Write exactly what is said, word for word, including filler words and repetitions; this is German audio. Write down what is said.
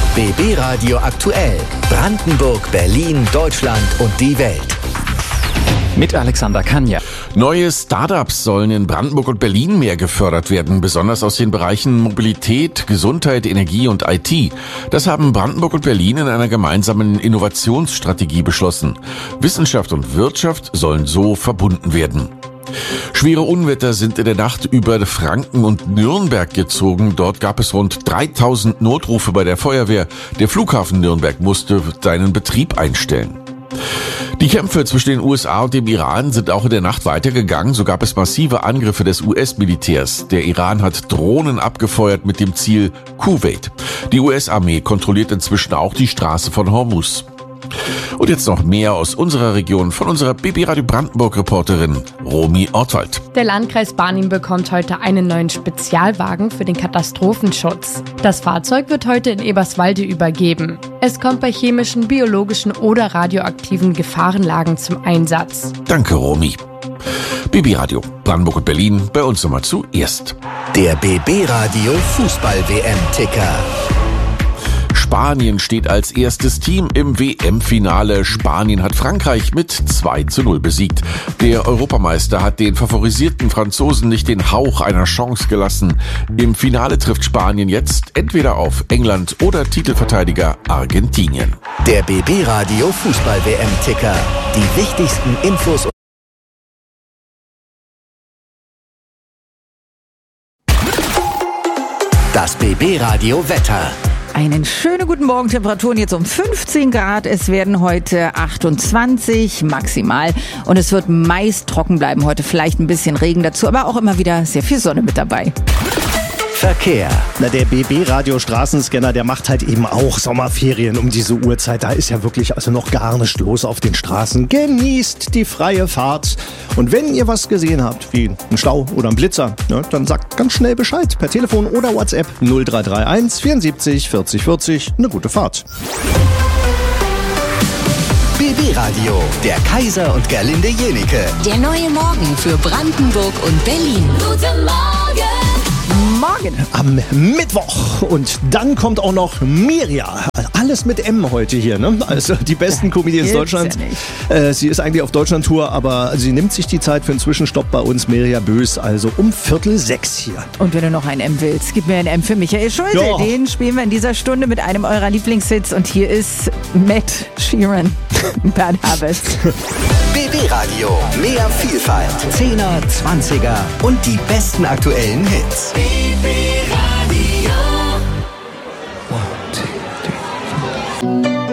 B B Radio aktuell. Brandenburg, Berlin, Deutschland und die Welt. Mit Alexander Kanja. Neue Startups sollen in Brandenburg und Berlin mehr gefördert werden, besonders aus den Bereichen Mobilität, Gesundheit, Energie und I T. Das haben Brandenburg und Berlin in einer gemeinsamen Innovationsstrategie beschlossen. Wissenschaft und Wirtschaft sollen so verbunden werden. Schwere Unwetter sind in der Nacht über Franken und Nürnberg gezogen. Dort gab es rund dreitausend Notrufe bei der Feuerwehr. Der Flughafen Nürnberg musste seinen Betrieb einstellen. Die Kämpfe zwischen den U S A und dem Iran sind auch in der Nacht weitergegangen. So gab es massive Angriffe des U S-Militärs. Der Iran hat Drohnen abgefeuert mit dem Ziel Kuwait. Die U S-Armee kontrolliert inzwischen auch die Straße von Hormuz. Und jetzt noch mehr aus unserer Region von unserer B B Radio Brandenburg-Reporterin Romy Ortwald. Der Landkreis Barnim bekommt heute einen neuen Spezialwagen für den Katastrophenschutz. Das Fahrzeug wird heute in Eberswalde übergeben. Es kommt bei chemischen, biologischen oder radioaktiven Gefahrenlagen zum Einsatz. Danke, Romy. B B Radio Brandenburg und Berlin, bei uns nochmal zuerst. Der B B Radio Fußball-W M-Ticker. Spanien steht als erstes Team im W M-Finale. Spanien hat Frankreich mit zwei zu null besiegt. Der Europameister hat den favorisierten Franzosen nicht den Hauch einer Chance gelassen. Im Finale trifft Spanien jetzt entweder auf England oder Titelverteidiger Argentinien. Der B B Radio Fußball-W M-Ticker. Die wichtigsten Infos. Das B B Radio Wetter. Einen schönen guten Morgen, Temperaturen jetzt um fünfzehn Grad. Es werden heute achtundzwanzig maximal und es wird meist trocken bleiben. Heute vielleicht ein bisschen Regen dazu, aber auch immer wieder sehr viel Sonne mit dabei. Verkehr. Na, der B B-Radio Straßenscanner, der macht halt eben auch Sommerferien um diese Uhrzeit. Da ist ja wirklich also noch gar nichts los auf den Straßen. Genießt die freie Fahrt. Und wenn ihr was gesehen habt, wie ein Stau oder ein Blitzer, ne, dann sagt ganz schnell Bescheid per Telefon oder WhatsApp null drei drei eins vierundsiebzig vierzig vierzig. Eine gute Fahrt. B B Radio, der Kaiser und Gerlinde Jenike. Der neue Morgen für Brandenburg und Berlin. Guten Morgen! Morgen. Am Mittwoch. Und dann kommt auch noch Mirja. Alles mit M heute hier, ne? Also die besten Comedians Deutschlands. Ja äh, sie ist eigentlich auf Deutschland-Tour, aber sie nimmt sich die Zeit für einen Zwischenstopp bei uns, Mirja Bös, also um Viertel sechs hier. Und wenn du noch ein M willst, gib mir ein M für Michael Schulte. Ja. Den spielen wir in dieser Stunde mit einem eurer Lieblingshits. Und hier ist Matt Sheeran. Bad Habits. B B Radio, mehr Vielfalt, Zehner, Zwanziger und die besten aktuellen Hits. B B